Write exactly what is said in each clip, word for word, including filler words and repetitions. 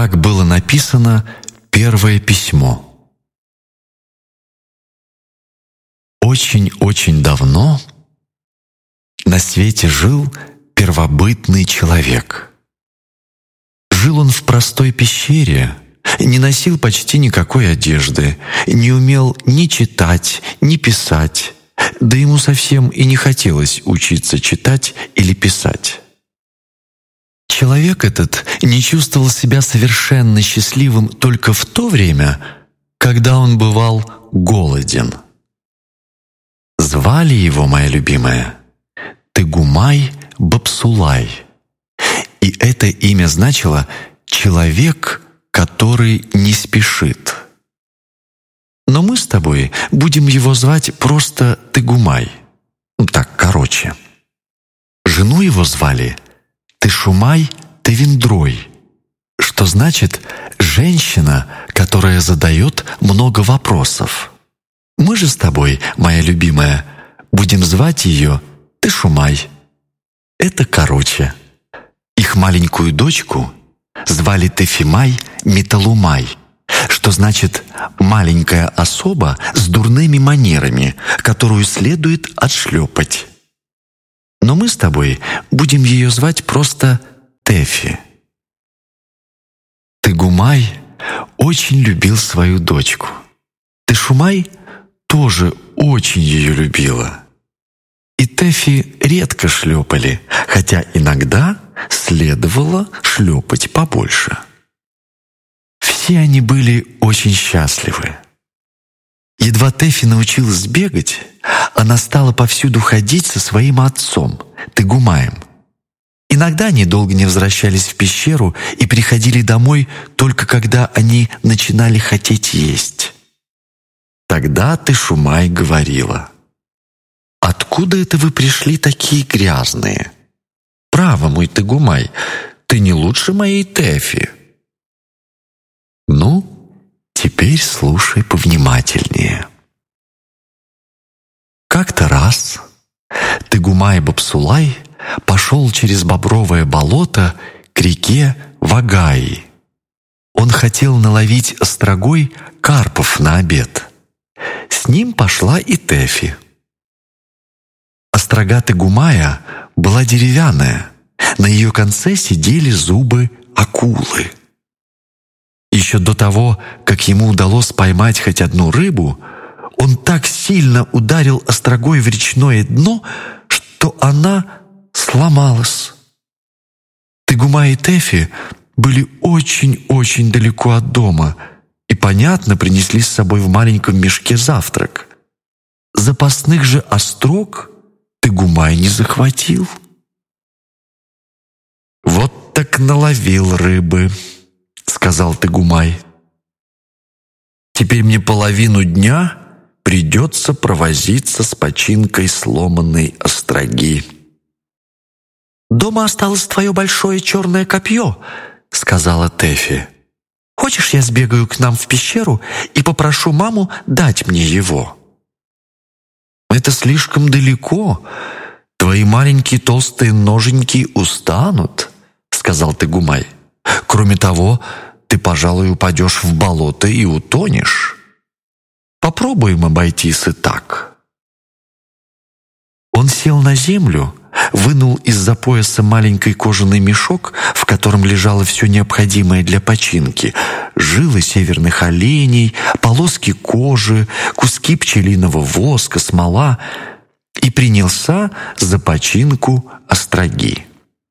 как было написано первое письмо. Очень-очень давно на свете жил первобытный человек. Жил он в простой пещере, не носил почти никакой одежды, не умел ни читать, ни писать, да ему совсем и не хотелось учиться читать или писать. Человек этот не чувствовал себя совершенно счастливым только в то время, когда он бывал голоден. Звали его, моя любимая, Тыгумай-Бапсулай, и это имя значило «человек, который не спешит». Но мы с тобой будем его звать просто Тыгумай, так короче. Жену его звали Тышумай-Тевиндрой, что значит «женщина, которая задает много вопросов». Мы же с тобой, моя любимая, будем звать ее Тышумай. Это короче. Их маленькую дочку звали Тефимай-Металумай, что значит «маленькая особа с дурными манерами, которую следует отшлепать». Но мы с тобой будем ее звать просто Тефи. Тыгумай очень любил свою дочку. Тышумай тоже очень ее любила. И Тефи редко шлепали, хотя иногда следовало шлепать побольше. Все они были очень счастливы. Едва Тефи научилась бегать, она стала повсюду ходить со своим отцом, Тыгумаем. Иногда они долго не возвращались в пещеру и приходили домой только когда они начинали хотеть есть. Тогда Тышумай говорила: «Откуда это вы пришли такие грязные? Право, мой Тыгумай, ты не лучше моей Тефи». Ну, теперь слушай повнимательнее. Как-то раз Тыгумай-Бапсулай пошел через бобровое болото к реке Вагаи. Он хотел наловить острогой карпов на обед. С ним пошла и Тефи. Острога Тыгумая была деревянная, на ее конце сидели зубы акулы. Еще до того, как ему удалось поймать хоть одну рыбу, он так сильно ударил острогой в речное дно, что она сломалась. Тыгумай и Тефи были очень-очень далеко от дома и, понятно, принесли с собой в маленьком мешке завтрак. Запасных же острог Тыгумай не захватил. «Вот так наловил рыбы», — сказал Тыгумай. «Теперь мне половину дня придется провозиться с починкой сломанной остроги». «Дома осталось твое большое черное копье», — сказала Тефи. «Хочешь, я сбегаю к нам в пещеру и попрошу маму дать мне его?» «Это слишком далеко. Твои маленькие толстые ноженьки устанут», — сказал Тыгумай. «Кроме того, ты, пожалуй, упадешь в болото и утонешь. Попробуем обойтись и так». Он сел на землю, вынул из-за пояса маленький кожаный мешок, в котором лежало все необходимое для починки: жилы северных оленей, полоски кожи, куски пчелиного воска, смола, и принялся за починку остроги.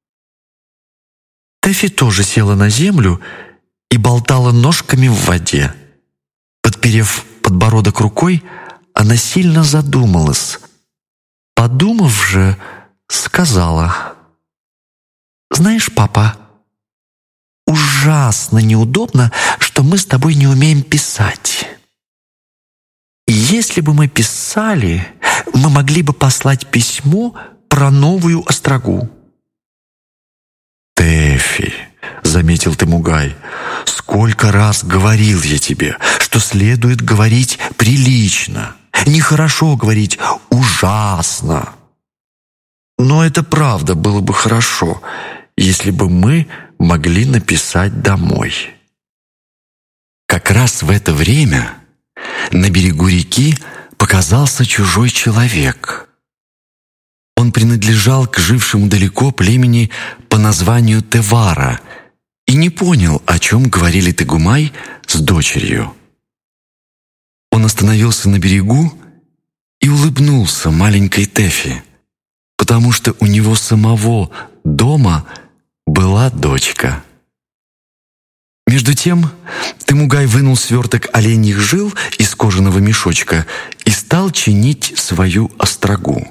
Тефи тоже села на землю и болтала ножками в воде. Подперев подбородок рукой, она сильно задумалась. Подумав же, сказала: «Знаешь, папа, ужасно неудобно, что мы с тобой не умеем писать. И если бы мы писали, мы могли бы послать письмо про новую острогу». «Тефи», — заметил Тыгумай, — «сколько раз говорил я тебе, что следует говорить прилично, нехорошо говорить ужасно». «Но это правда было бы хорошо, если бы мы могли написать домой». Как раз в это время на берегу реки показался чужой человек. Он принадлежал к жившему далеко племени по названию Тевара и не понял, о чем говорили Тегумай с дочерью. Он остановился на берегу и улыбнулся маленькой Тэфи, потому что у него самого дома была дочка. Между тем Темугай вынул сверток оленьих жил из кожаного мешочка и стал чинить свою острогу.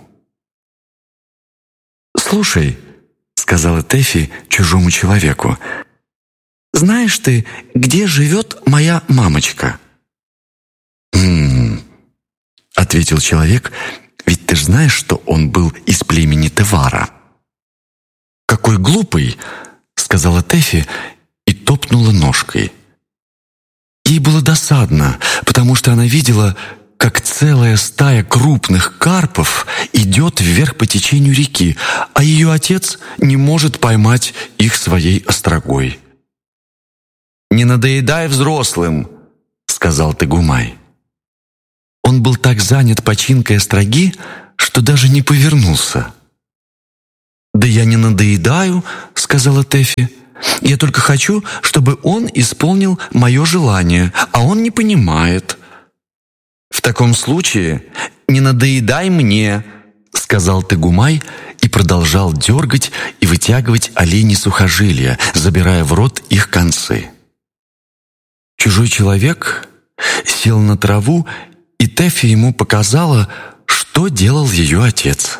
«Слушай», — сказала Тэфи чужому человеку, «знаешь ты, где живет моя мамочка?» «М-м-м», ответил человек, «ведь ты ж знаешь, что он был из племени Тевара». «Какой глупый», — сказала Тэфи и топнула ножкой. Ей было досадно, потому что она видела, как целая стая крупных карпов идет вверх по течению реки, а ее отец не может поймать их своей острогой. «Не надоедай взрослым», — сказал Тегумай. Он был так занят починкой остроги, что даже не повернулся. «Да я не надоедаю», — сказала Тэфи. «Я только хочу, чтобы он исполнил мое желание, а он не понимает». «В таком случае не надоедай мне», — сказал Тегумай и продолжал дергать и вытягивать оленьи сухожилия, забирая в рот их концы. Чужой человек сел на траву, и Тэфи ему показала, что делал ее отец.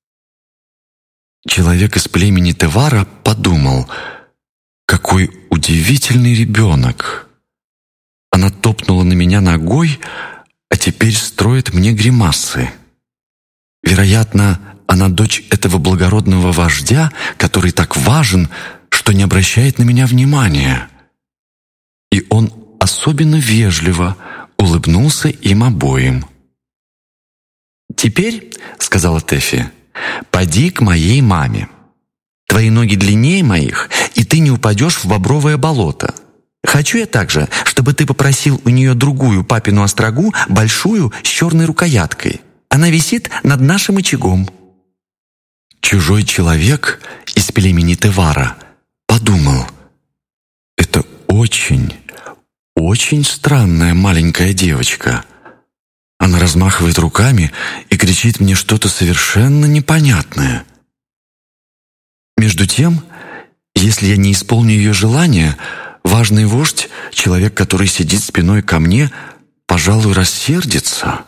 Человек из племени Тевара подумал: «Какой удивительный ребенок! Она топнула на меня ногой, а теперь строит мне гримасы. Вероятно, она дочь этого благородного вождя, который так важен, что не обращает на меня внимания». И он особенно вежливо улыбнулся им обоим. «Теперь, — сказала Тэфи, — поди к моей маме. Твои ноги длиннее моих, и ты не упадешь в бобровое болото. Хочу я также, чтобы ты попросил у нее другую папину острогу, большую, с черной рукояткой. Она висит над нашим очагом». Чужой человек из племени Тевара подумал: «Это очень, очень странная маленькая девочка. Она размахивает руками и кричит мне что-то совершенно непонятное. Между тем, если я не исполню ее желание, важный вождь, человек, который сидит спиной ко мне, пожалуй, рассердится».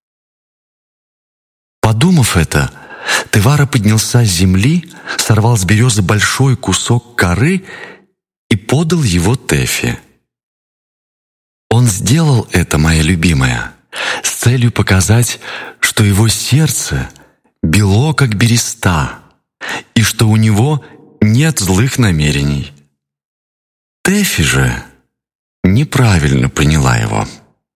Подумав это, Тевара поднялся с земли, сорвал с березы большой кусок коры и подал его Тэфи. Он сделал это, моя любимая, с целью показать, что его сердце бело, как береста, и что у него нет злых намерений. Тэфи же неправильно поняла его.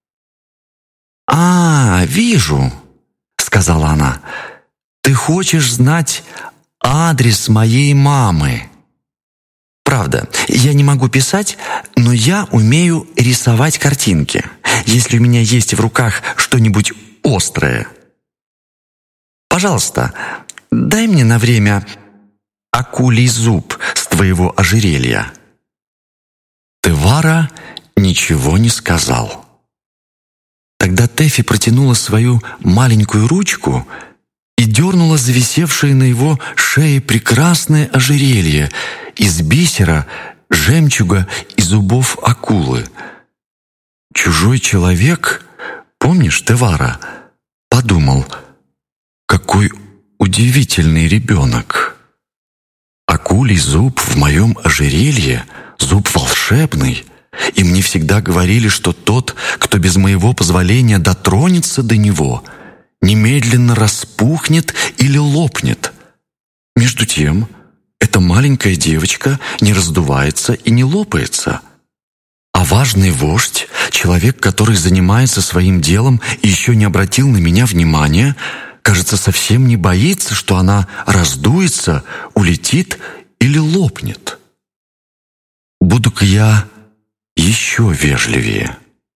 «А, вижу», — сказала она, — «ты хочешь знать адрес моей мамы. Правда, я не могу писать, но я умею рисовать картинки, если у меня есть в руках что-нибудь острое. Пожалуйста, дай мне на время акулий зуб с твоего ожерелья». Тевара ничего не сказал. Тогда Тэфи протянула свою маленькую ручку и дернула зависевшее на его шее прекрасное ожерелье из бисера, жемчуга и зубов акулы. Чужой человек, помнишь, Тевара, подумал: «Какой удивительный ребенок! Акулий зуб в моем ожерелье, зуб волшебный, и мне всегда говорили, что тот, кто без моего позволения дотронется до него, немедленно распухнет или лопнет. Между тем, эта маленькая девочка не раздувается и не лопается. А важный вождь, человек, который занимается своим делом и еще не обратил на меня внимания, кажется, совсем не боится, что она раздуется, улетит или лопнет. Буду-ка я еще вежливее.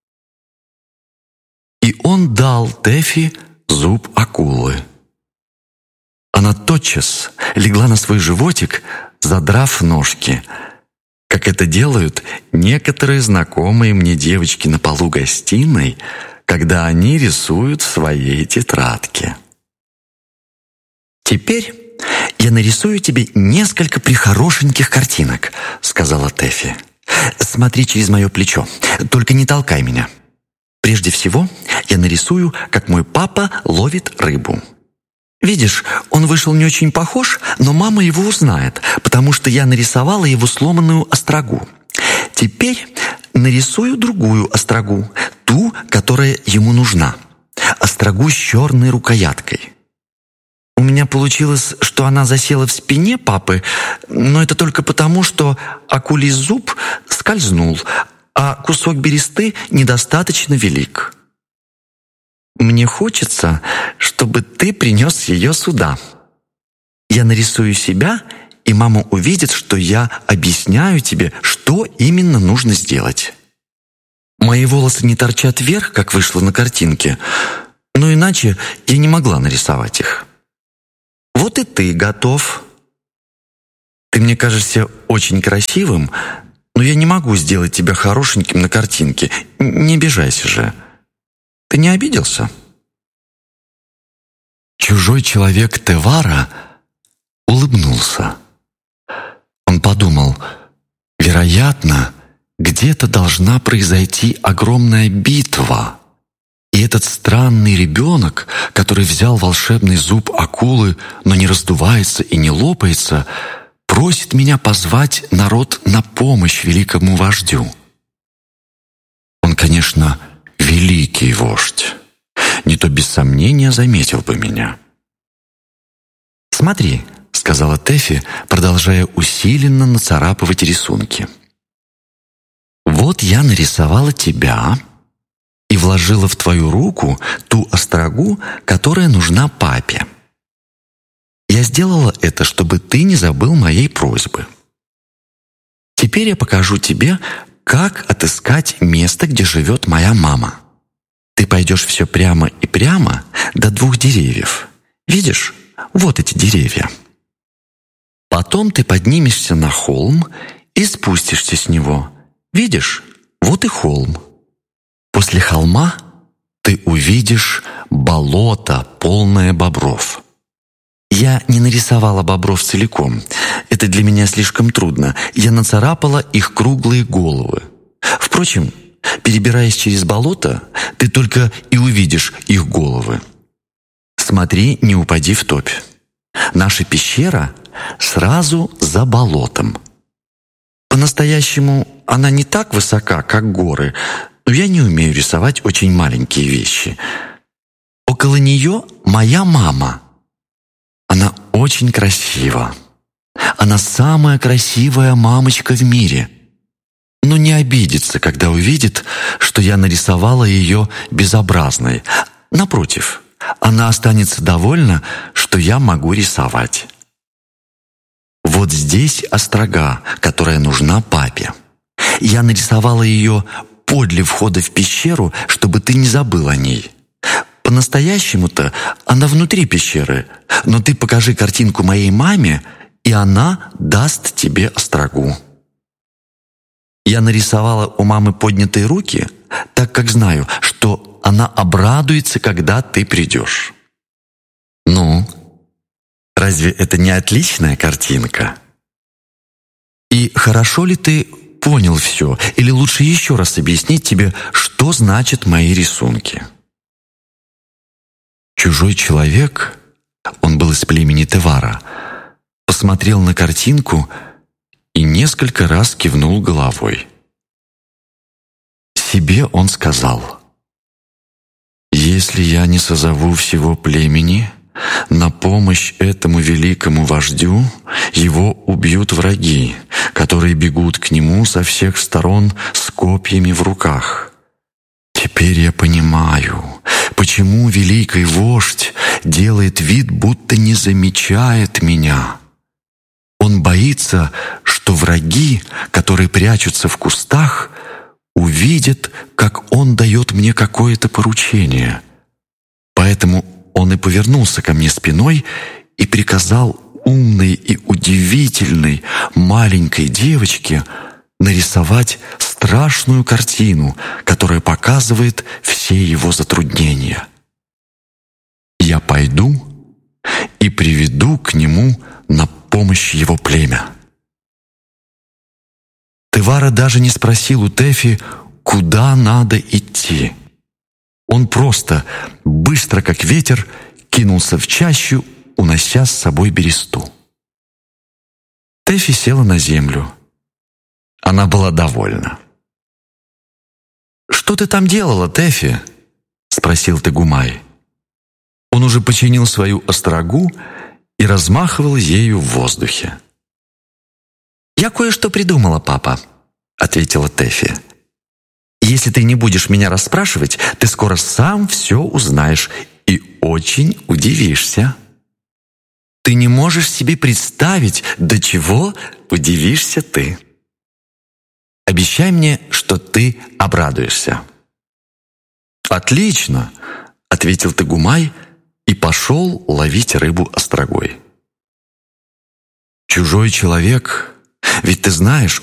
И он дал Тэфи зуб акулы. Она тотчас легла на свой животик, задрав ножки, как это делают некоторые знакомые мне девочки на полу гостиной, когда они рисуют в своей тетрадке. «Теперь я нарисую тебе несколько прихорошеньких картинок», — сказала Тэфи. «Смотри через мое плечо, только не толкай меня. Прежде всего я нарисую, как мой папа ловит рыбу. Видишь, он вышел не очень похож, но мама его узнает, потому что я нарисовала его сломанную острогу. Теперь нарисую другую острогу, ту, которая ему нужна. Острогу с черной рукояткой. У меня получилось, что она засела в спине папы, но это только потому, что акулий зуб скользнул, а кусок бересты недостаточно велик. Мне хочется, чтобы ты принес ее сюда. Я нарисую себя, и мама увидит, что я объясняю тебе, что именно нужно сделать. Мои волосы не торчат вверх, как вышло на картинке, но иначе я не могла нарисовать их. Вот и ты готов. Ты мне кажешься очень красивым, но я не могу сделать тебя хорошеньким на картинке. Не обижайся же. Ты не обиделся?» Чужой человек Тевара улыбнулся. Он подумал, вероятно, где-то должна произойти огромная битва, и этот странный ребенок, который взял волшебный зуб акулы, но не раздувается и не лопается, просит меня позвать народ на помощь великому вождю. Он, конечно, великий вождь, не то без сомнения заметил бы меня. «Смотри», — сказала Тэфи, продолжая усиленно нацарапывать рисунки. «Вот я нарисовала тебя и вложила в твою руку ту острогу, которая нужна папе. Я сделала это, чтобы ты не забыл моей просьбы. Теперь я покажу тебе, как отыскать место, где живет моя мама. Ты пойдешь все прямо и прямо до двух деревьев. Видишь, вот эти деревья. Потом ты поднимешься на холм и спустишься с него. Видишь, вот и холм. После холма ты увидишь болото, полное бобров. Я не нарисовала бобров целиком. Это для меня слишком трудно. Я нацарапала их круглые головы. Впрочем, перебираясь через болото, ты только и увидишь их головы. Смотри, не упади в топь. Наша пещера сразу за болотом. По-настоящему она не так высока, как горы, но я не умею рисовать очень маленькие вещи. Около нее моя мама. Она очень красива. Она самая красивая мамочка в мире. Но не обидится, когда увидит, что я нарисовала ее безобразной. Напротив, она останется довольна, что я могу рисовать. Вот здесь острога, которая нужна папе. Я нарисовала ее подле входа в пещеру, чтобы ты не забыл о ней. По-настоящему-то она внутри пещеры, но ты покажи картинку моей маме, и она даст тебе острогу. Я нарисовала у мамы поднятые руки, так как знаю, что она обрадуется, когда ты придешь. Ну, разве это не отличная картинка? И хорошо ли ты понял все, или лучше еще раз объяснить тебе, что значат мои рисунки? Чужой человек, он был из племени Тевара, посмотрел на картинку и несколько раз кивнул головой. Себе он сказал: «Если я не созову всего племени на помощь этому великому вождю, его убьют враги, которые бегут к нему со всех сторон с копьями в руках. Теперь я понимаю, почему великий вождь делает вид, будто не замечает меня. Он боится, что враги, которые прячутся в кустах, увидит, как он дает мне какое-то поручение. Поэтому он и повернулся ко мне спиной и приказал умной и удивительной маленькой девочке нарисовать страшную картину, которая показывает все его затруднения. Я пойду и приведу к нему на помощь его племя. Тевара даже не спросил у Тэфи, куда надо идти. Он просто, быстро как ветер, кинулся в чащу, унося с собой бересту. Тэфи села на землю. Она была довольна. «Что ты там делала, Тэфи?» — спросил Тегумай. Он уже починил свою острогу и размахивал ею в воздухе. «Я кое-что придумала, папа», — ответила Тэфи. «Если ты не будешь меня расспрашивать, ты скоро сам все узнаешь и очень удивишься. Ты не можешь себе представить, до чего удивишься ты. Обещай мне, что ты обрадуешься». «Отлично», — ответил Тегумай и пошел ловить рыбу острогой. «Чужой человек, ведь ты знаешь,